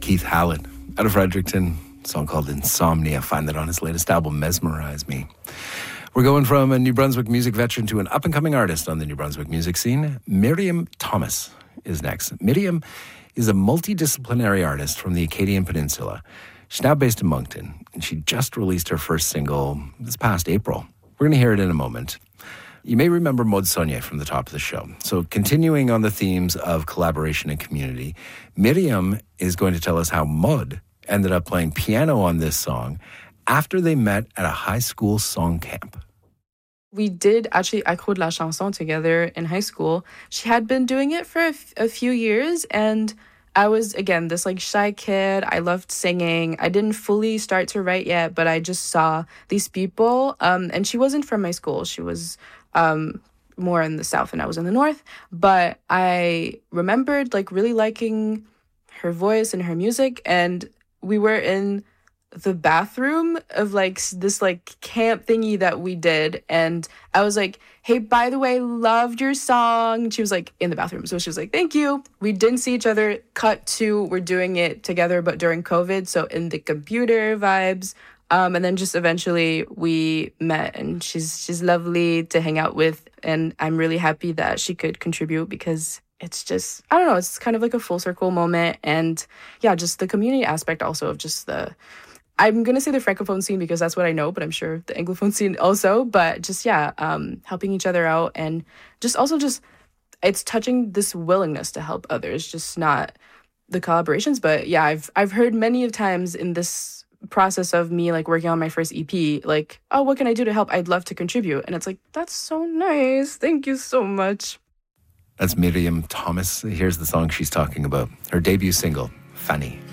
Keith Hallett out of Fredericton. A song called Insomnia. Find that on his latest album, Mesmerize Me. We're going from a New Brunswick music veteran to an up-and-coming artist on the New Brunswick music scene. Miriam Thomas is next. Miriam is a multidisciplinary artist from the Acadian Peninsula. She's now based in Moncton, and she just released her first single this past April. We're going to hear it in a moment. You may remember Maud Saunier from the top of the show. So continuing on the themes of collaboration and community, Miriam is going to tell us how Maud ended up playing piano on this song after they met at a high school song camp. We did actually Accro de la Chanson together in high school. She had been doing it for a few years, and I was, again, this like shy kid. I loved singing. I didn't fully start to write yet, but I just saw these people. And she wasn't from my school. She was more in the south and I was in the north. But I remembered like really liking her voice and her music. And we were in the bathroom of like this like camp thingy that we did, and I was like, hey, by the way, loved your song. And she was like in the bathroom, so she was like, thank you. We didn't see each other. Cut to we're doing it together but during COVID, so in the computer vibes. And then just eventually we met, and she's lovely to hang out with, and I'm really happy that she could contribute because it's just, I don't know, it's kind of like a full circle moment. And yeah, just the community aspect also of just I'm going to say the Francophone scene because that's what I know, but I'm sure the Anglophone scene also. But just, yeah, helping each other out, and just also just, it's touching this willingness to help others, just not the collaborations. But yeah, I've heard many of times in this process of me like working on my first EP, like, oh, what can I do to help? I'd love to contribute. And it's like, that's so nice. Thank you so much. That's Miriam Thomas. Here's the song she's talking about. Her debut single, Fanny.